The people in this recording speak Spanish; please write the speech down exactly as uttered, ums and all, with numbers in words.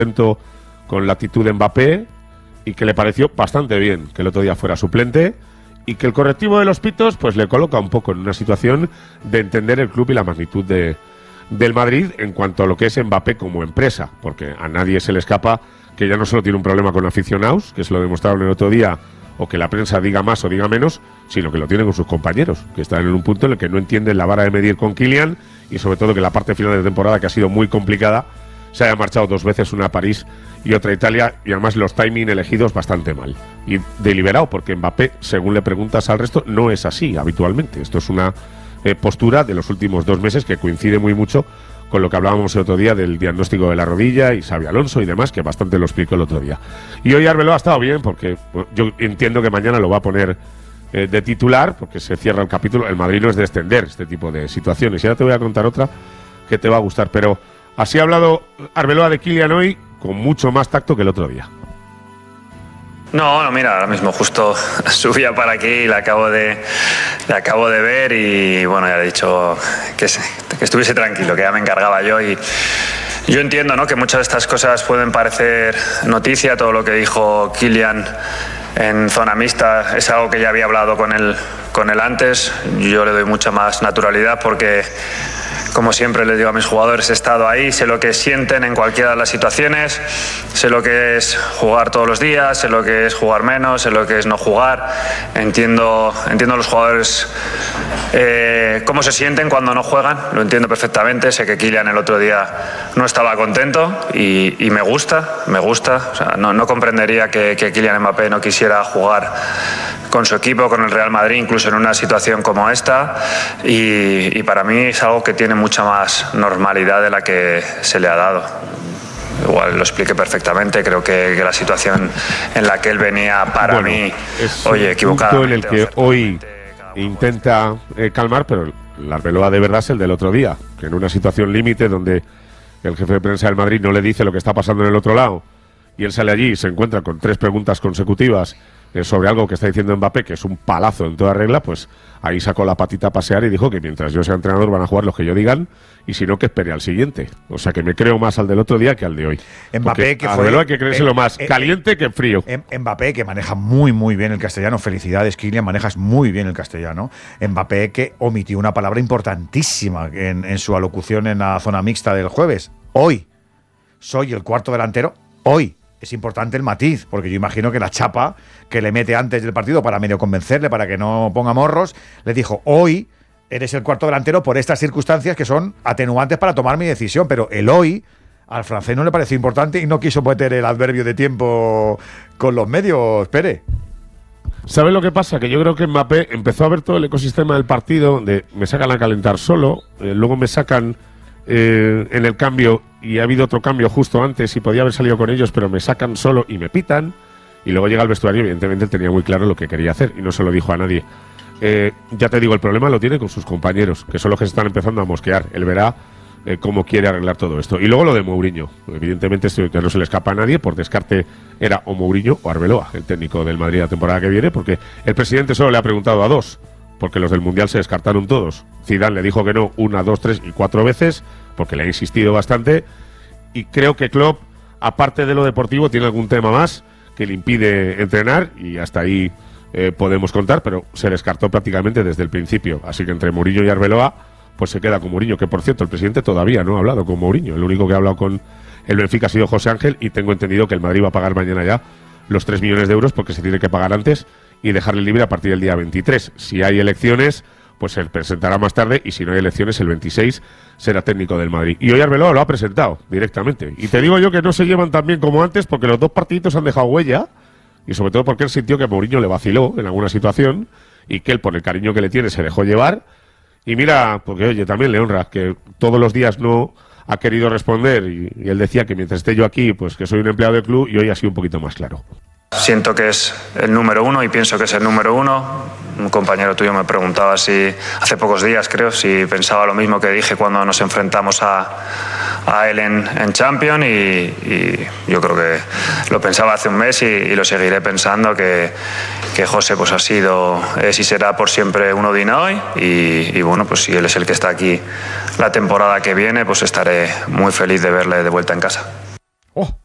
con la actitud de Mbappé y que le pareció bastante bien que el otro día fuera suplente y que el correctivo de los pitos pues le coloca un poco en una situación de entender el club y la magnitud de, del Madrid en cuanto a lo que es Mbappé como empresa, porque a nadie se le escapa que ya no solo tiene un problema con aficionados, que se lo demostraron el otro día, o que la prensa diga más o diga menos, sino que lo tiene con sus compañeros, que están en un punto en el que no entienden la vara de medir con Kylian y sobre todo que la parte final de temporada, que ha sido muy complicada, se haya marchado dos veces, una a París y otra a Italia, y además los timing elegidos bastante mal. Y deliberado, porque Mbappé, según le preguntas al resto, no es así habitualmente. Esto es una eh, postura de los últimos dos meses que coincide muy mucho con lo que hablábamos el otro día del diagnóstico de la rodilla y Xabi Alonso y demás, que bastante lo explicó el otro día. Y hoy Arbeloa ha estado bien, porque bueno, yo entiendo que mañana lo va a poner eh, de titular, porque se cierra el capítulo. El Madrid no es de extender este tipo de situaciones. Y ahora te voy a contar otra que te va a gustar, pero así ha hablado Arbeloa de Kylian hoy, con mucho más tacto que el otro día. No, no, mira, ahora mismo justo subía para aquí y la acabo de, la acabo de ver y bueno, ya he dicho que, que estuviese tranquilo, que ya me encargaba yo y yo entiendo, ¿no?, que muchas de estas cosas pueden parecer noticia, todo lo que dijo Kylian en zona mixta es algo que ya había hablado con él, con él antes. Yo le doy mucha más naturalidad porque, como siempre les digo a mis jugadores, he estado ahí, sé lo que sienten en cualquiera de las situaciones, sé lo que es jugar todos los días, sé lo que es jugar menos, sé lo que es no jugar, entiendo, entiendo a los jugadores eh, cómo se sienten cuando no juegan, lo entiendo perfectamente, sé que Kylian el otro día no estaba contento y, y me gusta, me gusta, o sea, no, no comprendería que, que Kylian Mbappé no quisiera jugar con su equipo, con el Real Madrid, incluso en una situación como esta, y, y para mí es algo que tiene mucha más normalidad de la que se le ha dado. Igual lo expliqué perfectamente, creo que, que la situación en la que él venía para bueno, mí, es oye, equivocado. En el que hoy intenta eh, calmar, pero el Arbeloa de verdad es el del otro día, que en una situación límite donde el jefe de prensa del Madrid no le dice lo que está pasando en el otro lado, y él sale allí y se encuentra con tres preguntas consecutivas sobre algo que está diciendo Mbappé, que es un palazo en toda regla, pues ahí sacó la patita a pasear y dijo que mientras yo sea entrenador van a jugar los que yo digan y si no que espere al siguiente. O sea que me creo más al del otro día que al de hoy. Mbappé, que fue, hay que creérselo eh, más eh, caliente que frío. Mbappé, que maneja muy muy bien el castellano. Felicidades, Kylian, manejas muy bien el castellano. Mbappé, que omitió una palabra importantísima en, en su alocución en la zona mixta del jueves. Hoy soy el cuarto delantero. Hoy. Es importante el matiz, porque yo imagino que la chapa que le mete antes del partido para medio convencerle, para que no ponga morros, le dijo, hoy eres el cuarto delantero por estas circunstancias que son atenuantes para tomar mi decisión. Pero el hoy al francés no le pareció importante y no quiso meter el adverbio de tiempo con los medios, Pere. ¿Sabes lo que pasa? Que yo creo que Mbappé empezó a ver todo el ecosistema del partido, de me sacan a calentar solo, eh, luego me sacan eh, en el cambio y ha habido otro cambio justo antes y podía haber salido con ellos, pero me sacan solo y me pitan. Y luego llega al vestuario, evidentemente él tenía muy claro lo que quería hacer y no se lo dijo a nadie. Eh, ya te digo, el problema lo tiene con sus compañeros, que son los que se están empezando a mosquear. Él verá eh, cómo quiere arreglar todo esto. Y luego lo de Mourinho. Evidentemente esto ya no se le escapa a nadie, por descarte era o Mourinho o Arbeloa, el técnico del Madrid la temporada que viene, porque el presidente solo le ha preguntado a dos, porque los del Mundial se descartaron todos. Zidane le dijo que no una, dos, tres y cuatro veces, porque le ha insistido bastante, y creo que Klopp, aparte de lo deportivo, tiene algún tema más que le impide entrenar, y hasta ahí eh, podemos contar, pero se descartó prácticamente desde el principio. Así que entre Mourinho y Arbeloa, pues se queda con Mourinho, que por cierto, el presidente todavía no ha hablado con Mourinho. El único que ha hablado con el Benfica ha sido José Ángel, y tengo entendido que el Madrid va a pagar mañana ya los tres millones de euros, porque se tiene que pagar antes y dejarle libre a partir del día veintitrés. Si hay elecciones, pues se presentará más tarde, y si no hay elecciones, el veintiséis será técnico del Madrid. Y hoy Arbeloa lo ha presentado directamente. Y te digo yo que no se llevan tan bien como antes, porque los dos partiditos han dejado huella, y sobre todo porque él sintió que Mourinho le vaciló en alguna situación, y que él, por el cariño que le tiene, se dejó llevar. Y mira, porque oye, también le honra que todos los días no ha querido responder, y, y él decía que mientras esté yo aquí, pues que soy un empleado del club, y hoy ha sido un poquito más claro. Siento que es el número uno y pienso que es el número uno. Un compañero tuyo me preguntaba si, hace pocos días creo, si pensaba lo mismo que dije cuando nos enfrentamos a, a él en, en Champions, y, y yo creo que lo pensaba hace un mes y, y lo seguiré pensando, que, que José pues ha sido, es y será por siempre uno de hoy, y, y bueno, pues si él es el que está aquí la temporada que viene, pues estaré muy feliz de verle de vuelta en casa. Oh.